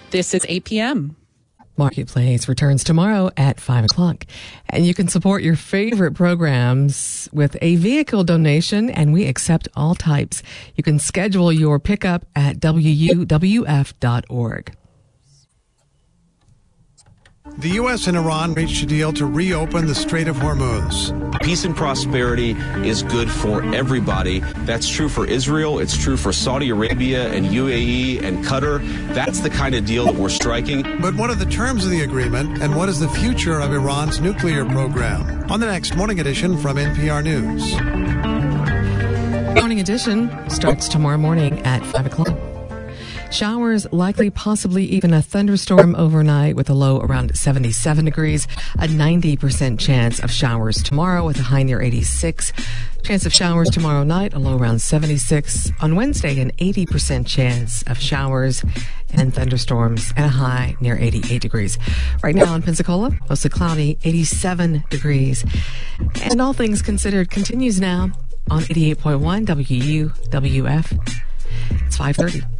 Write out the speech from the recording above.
This is 8 p.m. Marketplace returns tomorrow at 5 o'clock. And you can support your favorite programs with a vehicle donation, and we accept all types. You can schedule your pickup at wuwf.org. The U.S. and Iran reached a deal to reopen the Strait of Hormuz. Peace and prosperity is good for everybody. That's true for Israel. It's true for Saudi Arabia and UAE and Qatar. That's the kind of deal that we're striking. But what are the terms of the agreement, and what is the future of Iran's nuclear program? On the next Morning Edition from NPR News. Morning Edition starts tomorrow morning at 5 o'clock. Showers likely, possibly even a thunderstorm overnight with a low around 77 degrees. A 90% chance of showers tomorrow with a high near 86. Chance of showers tomorrow night, a low around 76. On Wednesday, an 80% chance of showers and thunderstorms and a high near 88 degrees. Right now in Pensacola, mostly cloudy, 87 degrees. And all things considered continues now on 88.1 WUWF. It's 5:30.